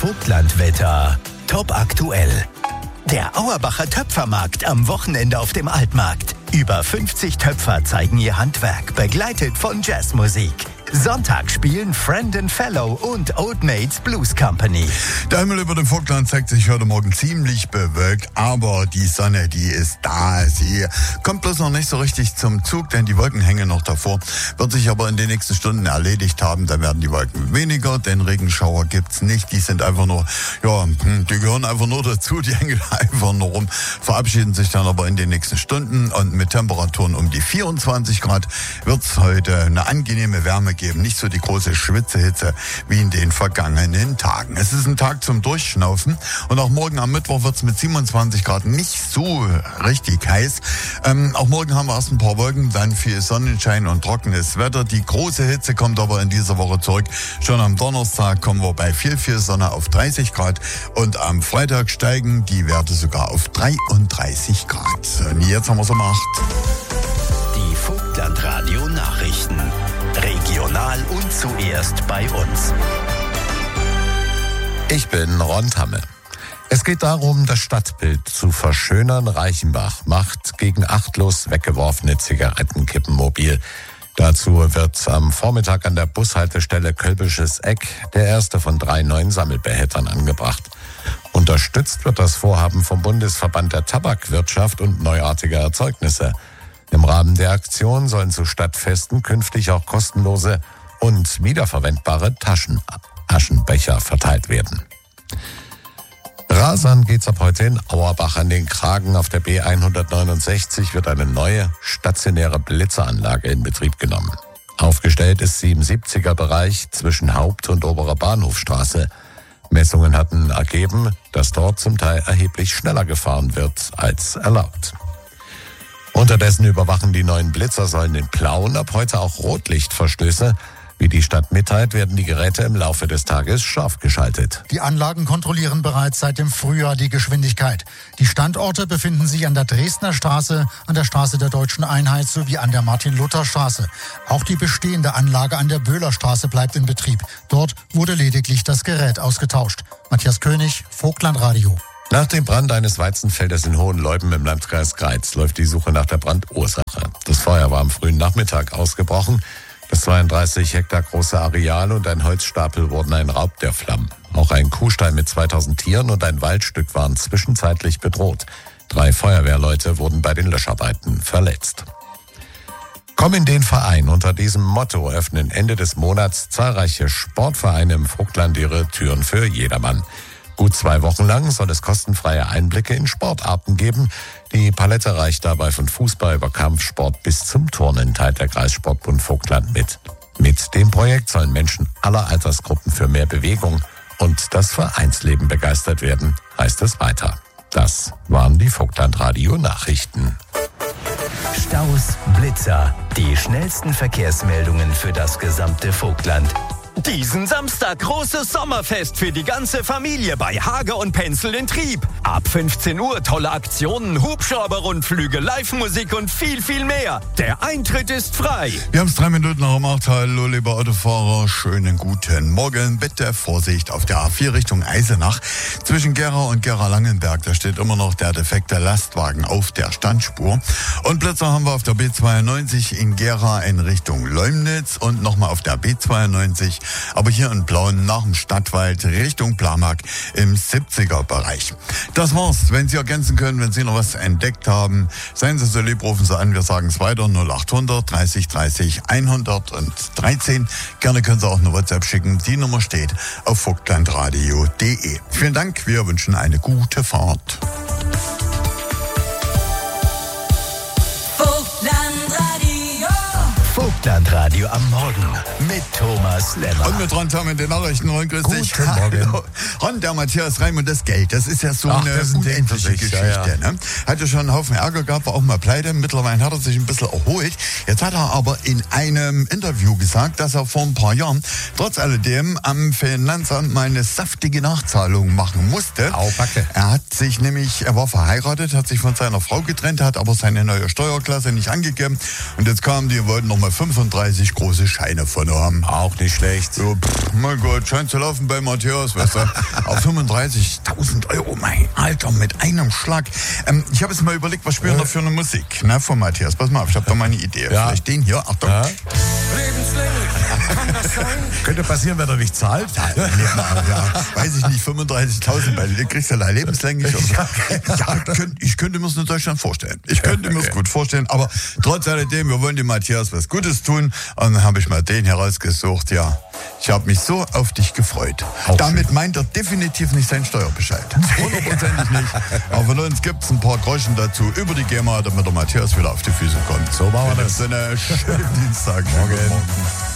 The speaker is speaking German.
Vogtlandwetter. Top aktuell. Der Auerbacher Töpfermarkt am Wochenende auf dem Altmarkt. Über 50 Töpfer zeigen ihr Handwerk, begleitet von Jazzmusik. Sonntag spielen Friend and Fellow und Old Maids Blues Company. Der Himmel über dem Vogtland zeigt sich heute Morgen ziemlich bewölkt, aber die Sonne, die ist da. Sie kommt bloß noch nicht so richtig zum Zug, denn die Wolken hängen noch davor. Wird sich aber in den nächsten Stunden erledigt haben, dann werden die Wolken weniger, denn Regenschauer gibt's nicht. Die sind einfach nur, die gehören einfach nur dazu, die hängen einfach nur rum, verabschieden sich dann aber in den nächsten Stunden und mit Temperaturen um die 24 Grad wird's heute eine angenehme Wärme geben. Nicht so die große Schwitzehitze wie in den vergangenen Tagen. Es ist ein Tag zum Durchschnaufen und auch morgen am Mittwoch wird es mit 27 Grad nicht so richtig heiß. Auch morgen haben wir erst ein paar Wolken, dann viel Sonnenschein und trockenes Wetter. Die große Hitze kommt aber in dieser Woche zurück. Schon am Donnerstag kommen wir bei viel Sonne auf 30 Grad und am Freitag steigen die Werte sogar auf 33 Grad. Und jetzt haben wir es um 8. Die Vogtlandradio Nachrichten. Regional und zuerst bei uns. Ich bin Ron Tamme. Es geht darum, das Stadtbild zu verschönern. Reichenbach macht gegen achtlos weggeworfene Zigarettenkippen mobil. Dazu wird am Vormittag an der Bushaltestelle Kölbisches Eck der erste von 3 neuen Sammelbehältern angebracht. Unterstützt wird das Vorhaben vom Bundesverband der Tabakwirtschaft und neuartiger Erzeugnisse. Im Rahmen der Aktion sollen zu Stadtfesten künftig auch kostenlose und wiederverwendbare Aschenbecher verteilt werden. Rasern geht's ab heute in Auerbach an den Kragen. Auf der B169 wird eine neue stationäre Blitzeranlage in Betrieb genommen. Aufgestellt ist sie im 70er-Bereich zwischen Haupt- und Oberer Bahnhofstraße. Messungen hatten ergeben, dass dort zum Teil erheblich schneller gefahren wird als erlaubt. Unterdessen überwachen die neuen Blitzersäulen in Plauen ab heute auch Rotlichtverstöße. Wie die Stadt mitteilt, werden die Geräte im Laufe des Tages scharf geschaltet. Die Anlagen kontrollieren bereits seit dem Frühjahr die Geschwindigkeit. Die Standorte befinden sich an der Dresdner Straße, an der Straße der Deutschen Einheit sowie an der Martin-Luther-Straße. Auch die bestehende Anlage an der Böhlerstraße bleibt in Betrieb. Dort wurde lediglich das Gerät ausgetauscht. Matthias König, Vogtlandradio. Nach dem Brand eines Weizenfeldes in Hohenleuben im Landkreis Greiz läuft die Suche nach der Brandursache. Das Feuer war am frühen Nachmittag ausgebrochen. Das 32 Hektar große Areal und ein Holzstapel wurden ein Raub der Flammen. Auch ein Kuhstall mit 2000 Tieren und ein Waldstück waren zwischenzeitlich bedroht. 3 Feuerwehrleute wurden bei den Löscharbeiten verletzt. Komm in den Verein. Unter diesem Motto öffnen Ende des Monats zahlreiche Sportvereine im Vogtland ihre Türen für jedermann. Gut 2 Wochen lang soll es kostenfreie Einblicke in Sportarten geben. Die Palette reicht dabei von Fußball über Kampfsport bis zum Turnen, teilt der Kreissportbund Vogtland mit. Mit dem Projekt sollen Menschen aller Altersgruppen für mehr Bewegung und das Vereinsleben begeistert werden, heißt es weiter. Das waren die Vogtlandradio Nachrichten. Staus, Blitzer, die schnellsten Verkehrsmeldungen für das gesamte Vogtland. Diesen Samstag großes Sommerfest für die ganze Familie bei Hager und Penzel in Trieb. Ab 15 Uhr tolle Aktionen, Hubschrauber-Rundflüge, Live-Musik und viel mehr. Der Eintritt ist frei. Wir haben es 3 Minuten nach um 8. Hallo, liebe Autofahrer. Schönen guten Morgen. Bitte Vorsicht auf der A4 Richtung Eisenach. Zwischen Gera und Gera-Langenberg, da steht immer noch der defekte Lastwagen auf der Standspur. Und Blitzer haben wir auf der B92 in Gera in Richtung Leumnitz und nochmal auf der B92, aber hier in Plauen nach dem Stadtwald Richtung Blamack im 70er-Bereich. Das war's. Wenn Sie ergänzen können, wenn Sie noch was entdeckt haben, seien Sie so lieb, rufen Sie an. Wir sagen es weiter, 0800 30 30 113. Gerne können Sie auch eine WhatsApp schicken. Die Nummer steht auf vogtlandradio.de. Vielen Dank. Wir wünschen eine gute Fahrt. Vogtlandradio am Morgen mit Thomas Lemmer. Und mit Ron Tamm in den Nachrichten. Ron, grüß dich. Guten Morgen. Ron, der Matthias Reim und das Geld, das ist ja so eine unendliche Geschichte. Ja. Ne? Hat ja schon einen Haufen Ärger gehabt, war auch mal pleite. Mittlerweile hat er sich ein bisschen erholt. Jetzt hat er aber in einem Interview gesagt, dass er vor ein paar Jahren trotz alledem am Finanzamt mal eine saftige Nachzahlung machen musste. Backe. Er war verheiratet, hat sich von seiner Frau getrennt, hat aber seine neue Steuerklasse nicht angegeben. Und jetzt kamen die, wollten nochmal 5 35 große Scheine von haben. Auch nicht schlecht. So, mein Gott, scheint zu laufen bei Matthias, weißt du. Auf 35.000 Euro, mein Alter, mit einem Schlag. Ich habe jetzt mal überlegt, was spielen wir für eine Musik, ne, von Matthias. Pass mal auf, ich habe da mal eine Idee. Ja. Vielleicht den hier, Achtung. Ja. Könnte passieren, wenn er nicht zahlt. Ja, weiß ich nicht, 35.000, weil du kriegst ja da lebenslänglich. Ich könnte mir es in Deutschland vorstellen. Ich könnte mir es gut vorstellen, aber trotz alledem, wir wollen dem Matthias was Gutes tun und dann habe ich mal den herausgesucht, ja. Ich habe mich so auf dich gefreut. Auch damit schön. Meint er definitiv nicht seinen Steuerbescheid. 100% nicht. Aber von uns gibt es ein paar Groschen dazu über die GEMA, damit der Matthias wieder auf die Füße kommt. So machen wir das. Schönen Dienstag. Morgen.